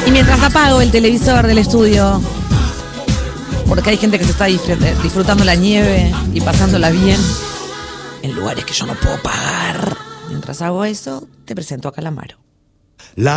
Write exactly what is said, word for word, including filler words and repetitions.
Y mientras apago el televisor del estudio, porque hay gente que se está disfrutando la nieve y pasándola bien en lugares que yo no puedo pagar. Mientras hago eso, te presento a Calamaro. La